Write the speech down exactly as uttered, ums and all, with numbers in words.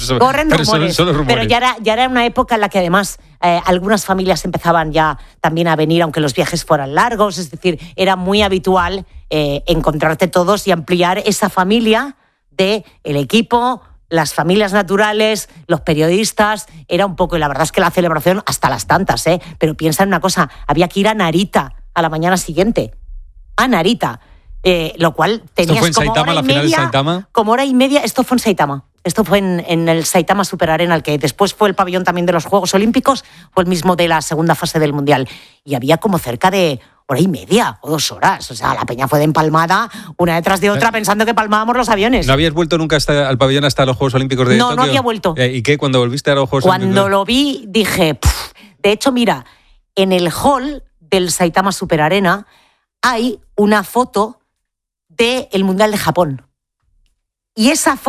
eso, Corren pero rumores, son, son rumores. pero ya era, ya era una época en la que además eh, algunas familias empezaban ya también a venir, aunque los viajes fueran largos, es decir, era muy habitual eh, encontrarte todos y ampliar esa familia del equipo, las familias naturales, los periodistas, era un poco, y la verdad es que la celebración hasta las tantas, ¿eh? Pero piensa en una cosa, había que ir a Narita a la mañana siguiente, a Narita. Eh, lo cual tenías ¿Esto fue en como Saitama, hora y la final media, de Saitama? como hora y media, esto fue en Saitama, esto fue en, en el Saitama Super Arena, el que después fue el pabellón también de los Juegos Olímpicos, fue el mismo de la segunda fase del Mundial, y había como cerca de hora y media o dos horas, o sea, la peña fue de empalmada una detrás de otra pensando que palmábamos los aviones. ¿No habías vuelto nunca hasta, al pabellón hasta los Juegos Olímpicos de No, Tokio? no había vuelto. Eh, ¿Y qué? ¿Cuando volviste a los Juegos Cuando Olímpicos? lo vi dije, pff. De hecho, mira, en el hall del Saitama Super Arena hay una foto del Mundial de Japón. Y esa foto